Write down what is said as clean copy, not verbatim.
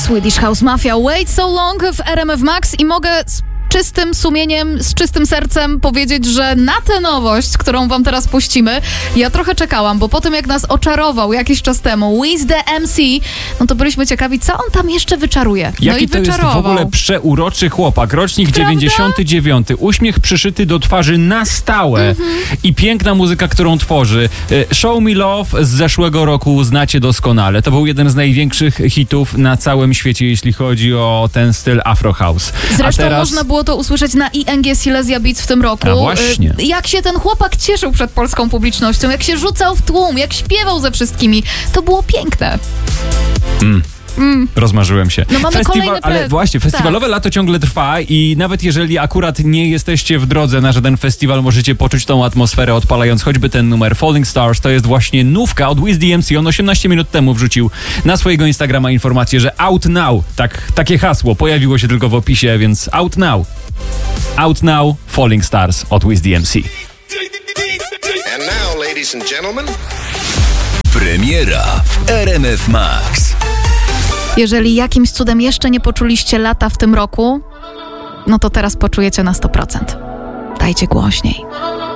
Swedish House Mafia, Wait So Long w RMF Max i mogę z czystym sumieniem, z czystym sercem powiedzieć, że na tę nowość, którą wam teraz puścimy, ja trochę czekałam, bo po tym jak nas oczarował jakiś czas temu Wiz the MC, no to byliśmy ciekawi, co on tam jeszcze wyczaruje. No jaki i to jest w ogóle przeuroczy chłopak. Rocznik 99. Uśmiech przyszyty do twarzy na stałe i piękna muzyka, którą tworzy. Show Me Love z zeszłego roku znacie doskonale. To był jeden z największych hitów na całym świecie, jeśli chodzi o ten styl Afro House. Zresztą można było to usłyszeć na ING Silesia Beats w tym roku. A właśnie. Jak się ten chłopak cieszył przed polską publicznością, jak się rzucał w tłum, jak śpiewał ze wszystkimi. To było piękne. Rozmarzyłem się. No mamy kolejny ale właśnie, festiwalowe lato ciągle trwa i nawet jeżeli akurat nie jesteście w drodze na żaden festiwal, możecie poczuć tą atmosferę, odpalając choćby ten numer Falling Stars. To jest właśnie nówka od Wiz the MC. On 18 minut temu wrzucił na swojego Instagrama informację, że out now. Takie hasło pojawiło się tylko w opisie, więc out now. Out now, Falling Stars od Wiz the MC. And now, ladies and gentlemen, premiera w RMF Max. Jeżeli jakimś cudem jeszcze nie poczuliście lata w tym roku, no to teraz poczujecie na 100%. Dajcie głośniej.